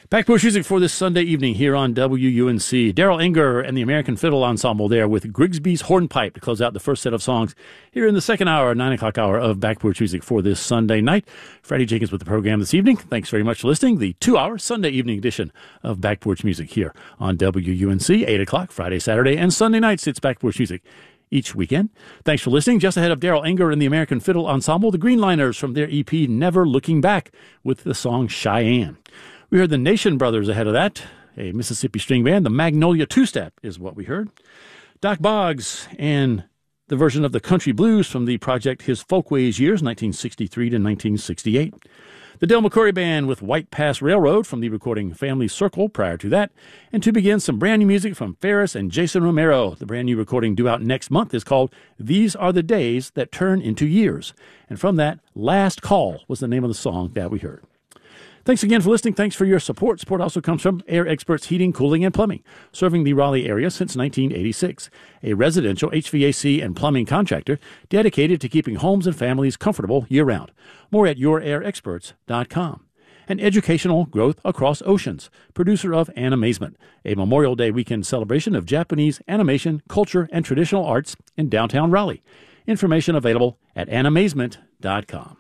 Back porch music for this Sunday evening here on WUNC. Daryl Enger and the American Fiddle Ensemble there with Grigsby's Hornpipe to close out the first set of songs here in the second hour, 9 o'clock hour of Back porch music for this Sunday night. Freddie Jenkins with the program this evening. Thanks very much for listening. The 2-hour Sunday evening edition of Back porch music here on WUNC, 8 o'clock Friday, Saturday, and Sunday nights. It's Back porch music each weekend. Thanks for listening. Just ahead of Daryl Enger and the American Fiddle Ensemble, the Greenliners from their EP Never Looking Back with the song Cheyenne. We heard the Nation Brothers ahead of that, a Mississippi string band. The Magnolia Two-Step is what we heard. Doc Boggs and the version of the Country Blues from the project His Folkways Years, 1963 to 1968. The Del McCoury Band with White Pass Railroad from the recording Family Circle prior to that. And to begin, some brand new music from Ferris and Jason Romero. The brand new recording due out next month is called These Are the Days That Turn Into Years. And from that, Last Call was the name of the song that we heard. Thanks again for listening. Thanks for your support. Support also comes from Air Experts Heating, Cooling, and Plumbing, serving the Raleigh area since 1986. A residential HVAC and plumbing contractor dedicated to keeping homes and families comfortable year-round. More at yourairexperts.com. And Educational Growth Across Oceans, producer of Animazement, a Memorial Day weekend celebration of Japanese animation, culture, and traditional arts in downtown Raleigh. Information available at animazement.com.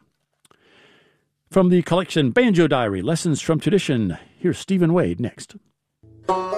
From the collection Banjo Diary, Lessons from Tradition, here's Stephen Wade next.